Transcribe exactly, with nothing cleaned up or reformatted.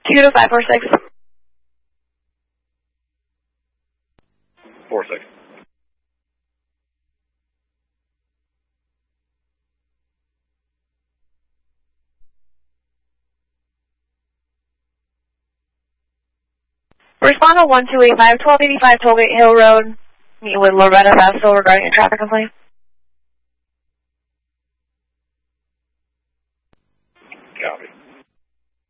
two to five four six. Four six. Respond to one two eight five, twelve eighty-five Tollgate Hill Road. Meet with Loretta Vassal regarding a traffic complaint.